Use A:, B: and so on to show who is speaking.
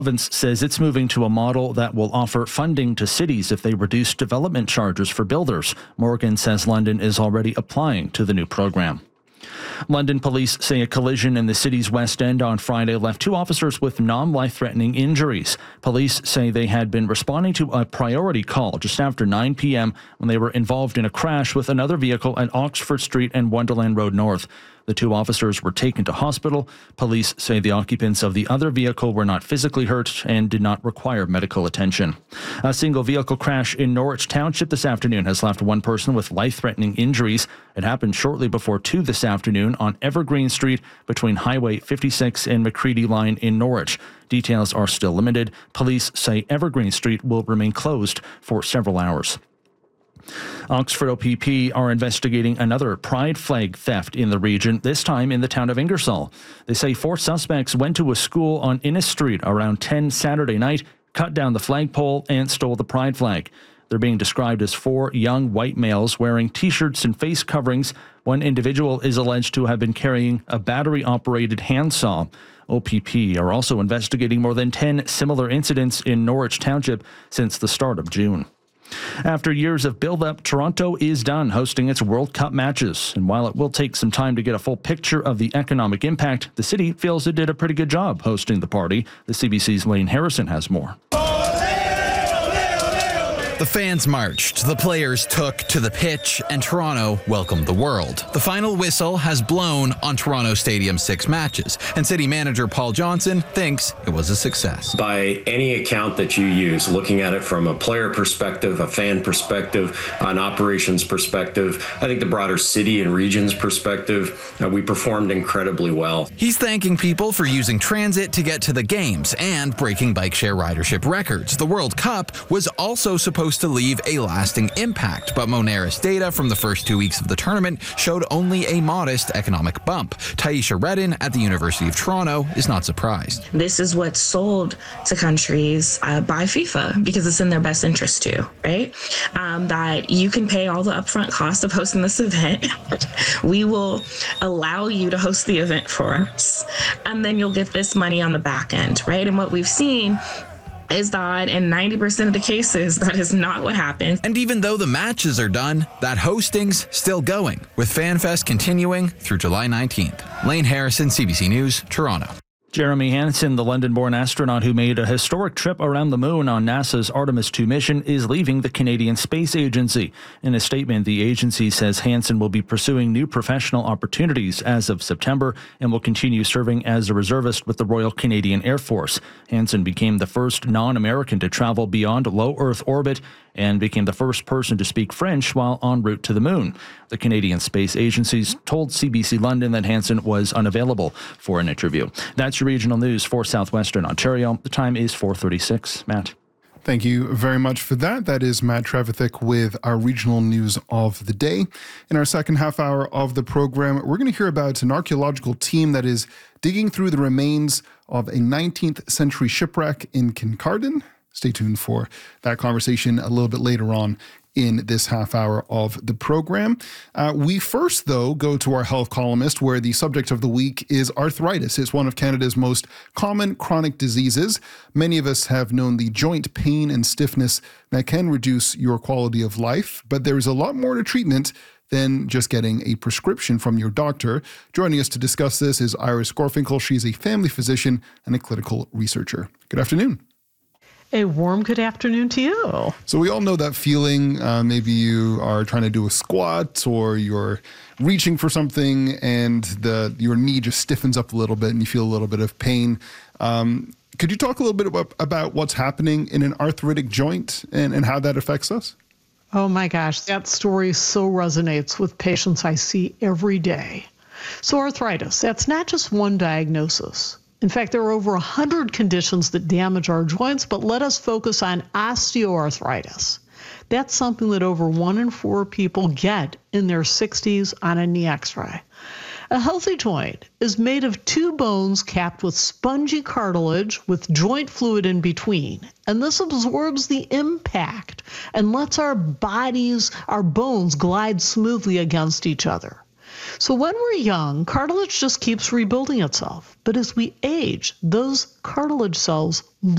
A: province says it's moving to a model that will offer funding to cities if they reduce development charges for builders. Morgan says London is already applying to the new program. London police say a collision in the city's West End on Friday left 2 officers with non-life-threatening injuries. Police say they had been responding to a priority call just after 9 p.m. when they were involved in a crash with another vehicle at Oxford Street and Wonderland Road North. The 2 officers were taken to hospital. Police say the occupants of the other vehicle were not physically hurt and did not require medical attention. A single vehicle crash in Norwich Township this afternoon has left 1 person with life-threatening injuries. It happened shortly before 2 this afternoon on Evergreen Street between Highway 56 and McCready Line in Norwich. Details are still limited. Police say Evergreen Street will remain closed for several hours. Oxford OPP are investigating another pride flag theft in the region, this time in the town of Ingersoll. They say 4 suspects went to a school on Innis Street around 10 Saturday night, cut down the flagpole, and stole the pride flag. They're being described as 4 young white males wearing T-shirts and face coverings. One individual is alleged to have been carrying a battery-operated handsaw. OPP are also investigating more than 10 similar incidents in Norwich Township since the start of June. After years of build-up, Toronto is done hosting its World Cup matches. And while it will take some time to get a full picture of the economic impact, the city feels it did a pretty good job hosting the party. The CBC's Lane Harrison has more.
B: The fans marched, the players took to the pitch, and Toronto welcomed the world. The final whistle has blown on Toronto Stadium's 6 matches, and city manager Paul Johnson thinks it was a success.
C: By any account that you use, looking at it from a player perspective, a fan perspective, an operations perspective, I think the broader city and region's perspective, we performed incredibly well.
B: He's thanking people for using transit to get to the games and breaking bike share ridership records. The World Cup was also supposed to leave a lasting impact, but Moneris data from the first 2 weeks of the tournament showed only a modest economic bump. Taisha Redden at the University of Toronto is not surprised.
D: This is what's sold to countries by FIFA because it's in their best interest too, right? That you can pay all the upfront costs of hosting this event. We will allow you to host the event for us, and then you'll get this money on the back end, right? And what we've seen is that in 90% of the cases, that is not what happens.
B: And even though the matches are done, that hosting's still going, with FanFest continuing through July 19th. Lane Harrison, CBC News, Toronto.
A: Jeremy Hansen, the London-born astronaut who made a historic trip around the moon on NASA's Artemis II mission, is leaving the Canadian Space Agency. In a statement, the agency says Hansen will be pursuing new professional opportunities as of September and will continue serving as a reservist with the Royal Canadian Air Force. Hansen became the first non-American to travel beyond low Earth orbit and became the first person to speak French while en route to the moon. The Canadian Space Agency told CBC London that Hansen was unavailable for an interview. That's your regional news for Southwestern Ontario. The time is 4:36. Matt.
E: Thank you very much for that. That is Matt Trevithick with our regional news of the day. In our second half hour of the program, we're going to hear about an archaeological team that is digging through the remains of a 19th century shipwreck in Kincardine. Stay tuned for that conversation a little bit later on in this half hour of the program. We first, though, go to our health columnist, where the subject of the week is arthritis. It's one of Canada's most common chronic diseases. Many of us have known the joint pain and stiffness that can reduce your quality of life, but there is a lot more to treatment than just getting a prescription from your doctor. Joining us to discuss this is Iris Gorfinkel. She's a family physician and a clinical researcher. Good afternoon.
F: A warm good afternoon to you.
E: So we all know that feeling. Maybe you are trying to do a squat or you're reaching for something and your knee just stiffens up a little bit and you feel a little bit of pain. Could you talk a little bit about what's happening in an arthritic joint and how that affects us?
F: Oh my gosh, that story so resonates with patients I see every day. So arthritis, that's not just one diagnosis. In fact, there are over 100 conditions that damage our joints, but let us focus on osteoarthritis. That's something that over 1 in 4 people get in their 60s on a knee x-ray. A healthy joint is made of 2 bones capped with spongy cartilage with joint fluid in between. And this absorbs the impact and lets our bones glide smoothly against each other. So when we're young, cartilage just keeps rebuilding itself. But as we age, those cartilage cells